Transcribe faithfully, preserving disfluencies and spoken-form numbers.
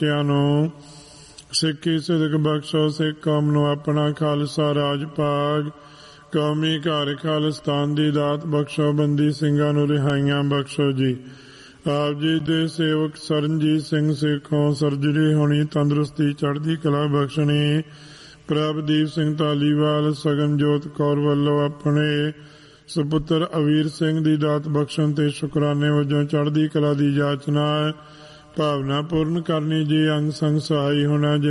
ਬੱਚਿਆਂ ਨੂੰ ਸਿੱਖੀ ਸਿਦਕ ਬਖਸ਼ੋ। ਸਿੱਖ ਕੌਮ ਨੂੰ ਆਪਣਾ ਖਾਲਸਾ ਰਾਜ ਭਾਗ, ਕੌਮੀ ਘਰ ਖਾਲਿਸਤਾਨ ਦੀ ਦਾਤ ਬਖਸ਼ੋ। ਬੰਦੀ ਸਿੰਘਾਂ ਨੂੰ ਰਿਹਾਈਆਂ ਬਖਸ਼ੋ ਜੀ। ਆਪ ਜੀ ਦੇ ਸੇਵਕ ਸਰਨਜੀਤ ਸਿੰਘ ਸੇਖੋਂ ਸਰਜਰੀ ਹੋਣੀ, ਤੰਦਰੁਸਤੀ ਚੜ੍ਹਦੀ ਕਲਾ ਬਖਸ਼ਣੀ। ਪ੍ਰਭਦੀਪ ਸਿੰਘ ਧਾਲੀਵਾਲ ਸਗਨਜੋਤ ਕੌਰ ਵੱਲੋਂ ਆਪਣੇ ਸੁਪੁੱਤਰ ਅਵੀਰ ਸਿੰਘ ਦੀ ਦਾਤ ਬਖਸ਼ਣ ਤੇ ਸ਼ੁਕਰਾਨੇ ਵਜੋਂ ਚੜ੍ਹਦੀ ਕਲਾ ਦੀ ਜਾਚਨਾ ਭਾਵਨਾ ਪੂਰਨ ਕਰਨੀ ਜੀ। ਅੰਗ ਸੰਗ ਸਹਾਈ ਹੋਣਾ